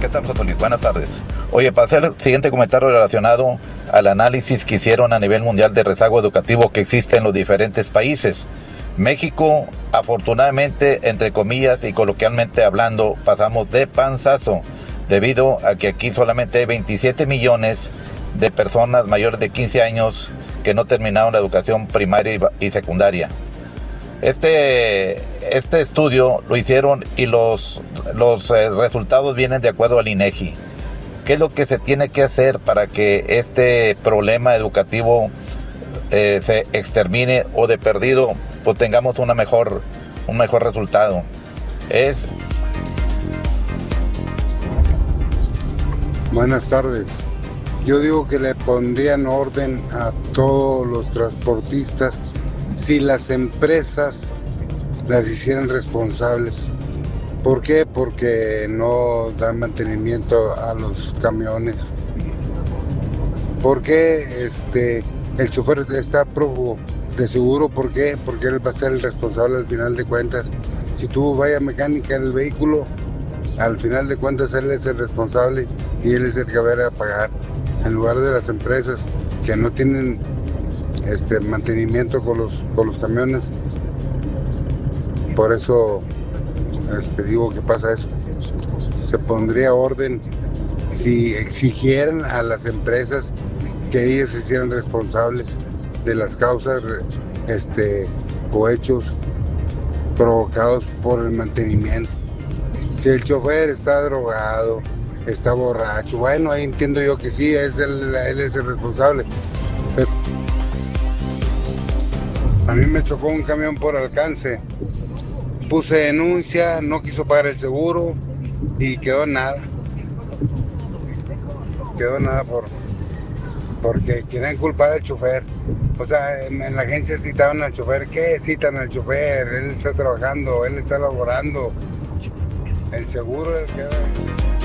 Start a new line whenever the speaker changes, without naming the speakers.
¿Qué tal, José Luis? Buenas tardes. Oye, para hacer el siguiente comentario relacionado al análisis que hicieron a nivel mundial de rezago educativo que existe en los diferentes países. México, afortunadamente, entre comillas y coloquialmente hablando, pasamos de panzazo, debido a que aquí solamente hay 27 millones de personas mayores de 15 años que no terminaron la educación primaria y secundaria. Este estudio lo hicieron y los resultados vienen de acuerdo al INEGI. ¿Qué es lo que se tiene que hacer para que este problema educativo se extermine o de perdido pues tengamos un mejor resultado?
Buenas tardes. Yo digo que le pondrían orden a todos los transportistas si las empresas las hicieran responsables. ¿Por qué? Porque no dan mantenimiento a los camiones. ¿Por qué el chofer está prófugo de seguro? ¿Por qué? Porque él va a ser el responsable al final de cuentas. Si tuvo falla mecánica en el vehículo, al final de cuentas él es el responsable y él es el que va a pagar, en lugar de las empresas que no tienen mantenimiento con los camiones. Por eso digo que pasa eso. Se pondría orden si exigieran a las empresas que ellas se hicieran responsables de las causas o hechos provocados por el mantenimiento. Si el chofer está drogado, está borracho, bueno, ahí entiendo yo que sí, él es el responsable. Pero a mí me chocó un camión por alcance. Puse denuncia, no quiso pagar el seguro y quedó nada. Porque querían culpar al chofer. O sea, en la agencia citaban al chofer. ¿Qué citan al chofer? Él está trabajando, él está laborando. El seguro es el que...